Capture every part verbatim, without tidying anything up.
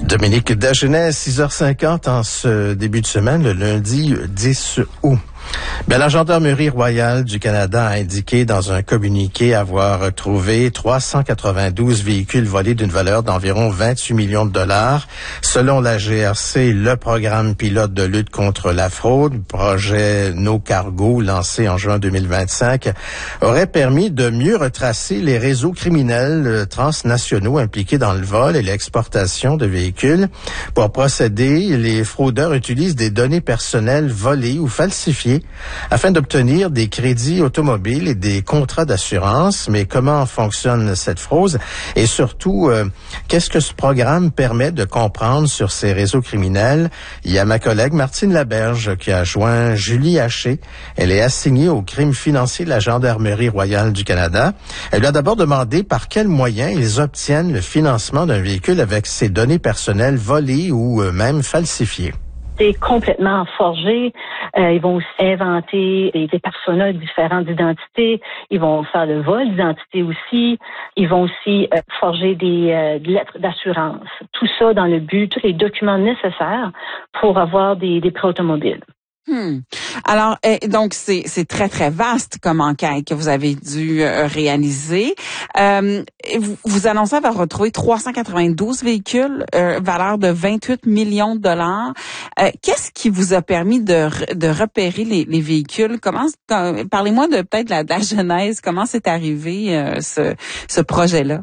Dominique Dagenet, six heures cinquante en ce début de semaine, le lundi dix août. Bien, la Gendarmerie royale du Canada a indiqué dans un communiqué avoir trouvé trois cent quatre-vingt-douze véhicules volés d'une valeur d'environ vingt-huit millions de dollars. Selon la G R C, le programme pilote de lutte contre la fraude, projet No Cargo, lancé en juin deux mille vingt-cinq, aurait permis de mieux retracer les réseaux criminels transnationaux impliqués dans le vol et l'exportation de véhicules. Pour procéder, les fraudeurs utilisent des données personnelles volées ou falsifiées afin d'obtenir des crédits automobiles et des contrats d'assurance. Mais comment fonctionne cette fraude? Et surtout, euh, qu'est-ce que ce programme permet de comprendre sur ces réseaux criminels? Il y a ma collègue Martine Laberge qui a joint Julie Haché. Elle est assignée aux crimes financiers de la Gendarmerie royale du Canada. Elle lui a d'abord demandé par quels moyens ils obtiennent le financement d'un véhicule avec ces données personnelles volées ou euh, même falsifiées. C'est complètement forgé. Euh, ils vont aussi inventer des, des personas différents d'identité. Ils vont faire le vol d'identité aussi. Ils vont aussi euh, forger des, euh, des lettres d'assurance. Tout ça dans le but, tous les documents nécessaires pour avoir des, des prêts automobiles. Hmm. Alors, eh, donc c'est c'est très très vaste comme enquête que vous avez dû euh, réaliser. Euh, vous, vous annoncez avoir retrouvé trois cent quatre-vingt-douze véhicules, euh, valeur de vingt-huit millions de dollars. Euh, qu'est-ce qui vous a permis de de repérer les, les véhicules? Comment parlez-moi de peut-être la, de la genèse. Comment c'est arrivé euh, ce ce projet-là?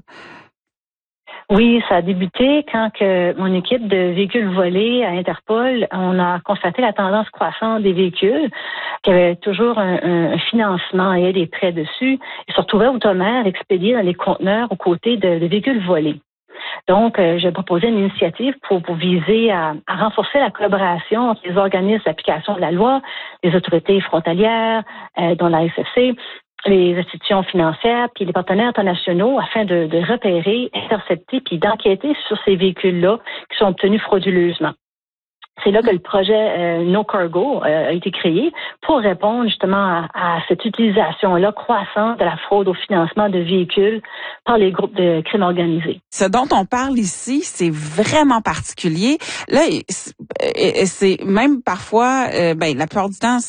Oui, ça a débuté quand que mon équipe de véhicules volés à Interpol, on a constaté la tendance croissante des véhicules, qu'il y avait toujours un, un financement et des prêts dessus. Ils se retrouvaient automatiquement expédiés dans les conteneurs aux côtés de, de véhicules volés. Donc, euh, j'ai proposé une initiative pour, pour viser à, à renforcer la collaboration entre les organismes d'application de la loi, les autorités frontalières, euh, dont la S F C, les institutions financières puis les partenaires internationaux afin de, de repérer, intercepter puis d'enquêter sur ces véhicules-là qui sont obtenus frauduleusement. C'est là que le projet euh, No Cargo euh, a été créé pour répondre justement à, à cette utilisation-là croissante de la fraude au financement de véhicules par les groupes de crimes organisés. Ce dont on parle ici, c'est vraiment particulier. Là, c'est même parfois, euh, ben la plupart du temps,